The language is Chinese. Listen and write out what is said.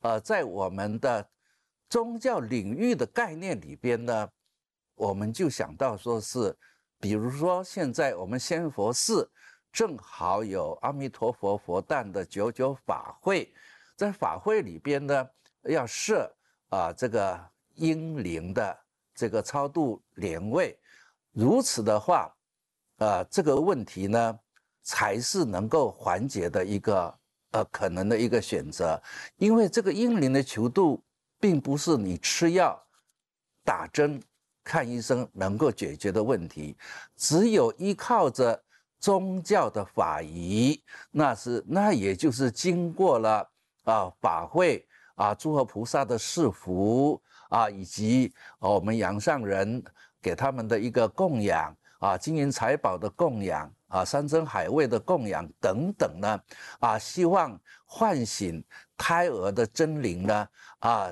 在我们的宗教领域的概念里边呢，我们就想到说是，比如说现在我们仙佛寺正好有阿弥陀佛佛诞的99法会，在法会里边呢，要设这个英灵的这个超度莲位，如此的话，这个问题呢，才是能够缓解的一个可能的一个选择，因为这个婴灵的求度，并不是你吃药、打针、看医生能够解决的问题，只有依靠着宗教的法仪，那也就是经过了法会诸佛菩萨的赐福以及我们阳上人给他们的一个供养金银财宝的供养山珍海味的供养等等呢希望唤醒胎儿的真灵呢